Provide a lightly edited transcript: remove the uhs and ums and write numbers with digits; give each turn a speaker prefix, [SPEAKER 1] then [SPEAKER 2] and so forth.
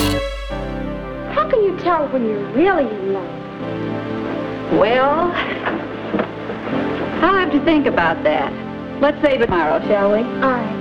[SPEAKER 1] How can you tell when you're really in love?
[SPEAKER 2] Well, I'll have to think about that. Let's save it tomorrow, shall we?
[SPEAKER 1] All right.